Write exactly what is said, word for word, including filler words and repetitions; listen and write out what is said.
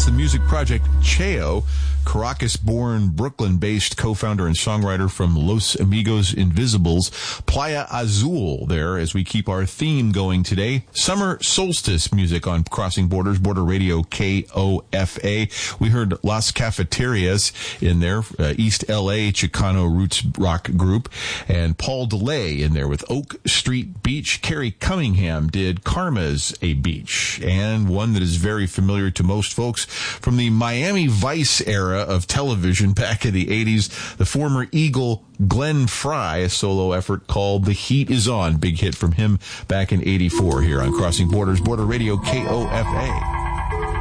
That's the music project Cheo, Caracas-born, Brooklyn-based co-founder and songwriter from Los Amigos Invisibles. Playa Azul there as we keep our theme going today. Summer solstice music on Crossing Borders, Border Radio K O F A. We heard Las Cafeterias in there, uh, East L A Chicano roots rock group, and Paul DeLay in there with Oak Street Beach. Carrie Cunningham did Karma's a Beach, and one that is very familiar to most folks from the Miami Vice era of television back in the eighties, the former Eagle Glenn Fry, a solo effort called The Heat Is On. Big hit from him back in eighty-four here on Crossing Borders, Border Radio K O F A.